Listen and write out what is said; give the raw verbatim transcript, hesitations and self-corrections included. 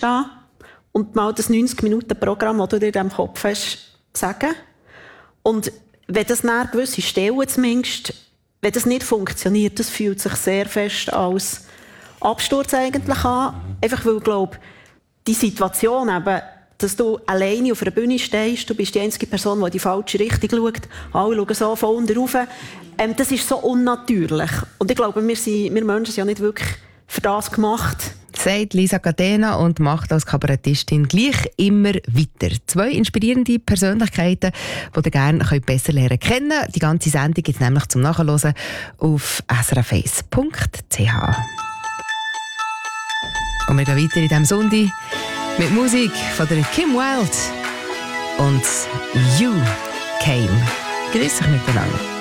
aufstehen und mal das neunzig-Minuten-Programm, das du dir in deinem Kopf hast, sagen. Und wenn das dann gewisse Stellen zumindest, wenn das nicht funktioniert, das fühlt sich sehr fest als Absturz eigentlich an. Einfach weil ich glaube, die Situation eben, dass du alleine auf einer Bühne stehst, du bist die einzige Person, die in die falsche Richtung schaut, alle schauen so von unten rauf, ähm, das ist so unnatürlich. Und ich glaube, wir, sind, wir Menschen sind ja nicht wirklich für das gemacht. Sagt Lisa Catena und macht als Kabarettistin gleich immer weiter. Zwei inspirierende Persönlichkeiten, die ihr gerne besser lernen kennen. Die ganze Sendung gibt es nämlich zum Nachhören auf s r f eins punkt c h. Und wir gehen weiter in diesem Sonntag mit Musik von der Kim Wilde und You Came. Grüß euch miteinander.